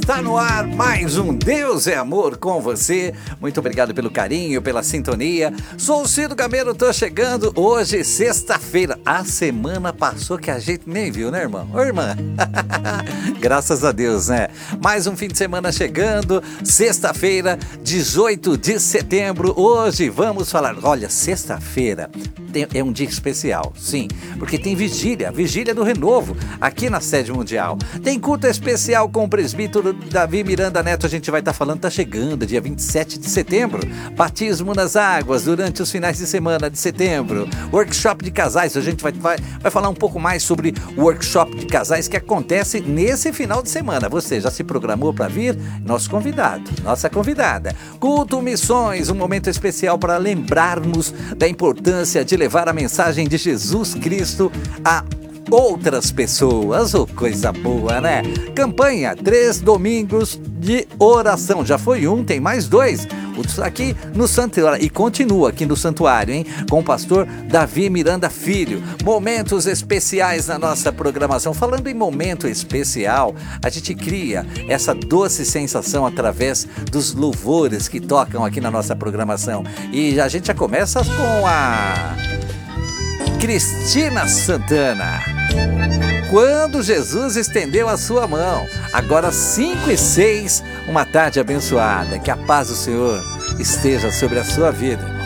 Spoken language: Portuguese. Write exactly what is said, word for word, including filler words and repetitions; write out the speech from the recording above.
Tá no ar mais um Deus é Amor com você. Muito obrigado pelo carinho, pela sintonia. Sou o Ciro Gameiro, tô chegando hoje, sexta-feira. A semana passou que a gente nem viu, né, irmão? Ô, irmã. Graças a Deus, né? Mais um fim de semana chegando. Sexta-feira, dezoito de setembro. Hoje vamos falar. Olha, sexta-feira é um dia especial, sim, porque tem vigília, vigília do Renovo, aqui na sede mundial. Tem culto especial com o presbítero Davi Miranda Neto, a gente vai estar tá falando, tá chegando, dia vinte e sete de setembro. Batismo nas águas durante os finais de semana de setembro. Workshop de casais, a gente vai, vai, vai falar um pouco mais sobre o workshop de casais que acontece nesse final de semana. Você já se programou para vir? Nosso convidado, nossa convidada. Culto Missões, um momento especial para lembrarmos da importância de levar a mensagem de Jesus Cristo a outras pessoas. Oh, coisa boa, né? Campanha, três domingos de oração. Já foi um, tem mais dois. Aqui no santuário, e continua aqui no santuário, hein? Com o pastor Davi Miranda Filho. Momentos especiais na nossa programação. Falando em momento especial, a gente cria essa doce sensação através dos louvores que tocam aqui na nossa programação. E a gente já começa com a Cristina Santana. Quando Jesus estendeu a sua mão. Agora cinco e seis, uma tarde abençoada. Que a paz do Senhor esteja sobre a sua vida.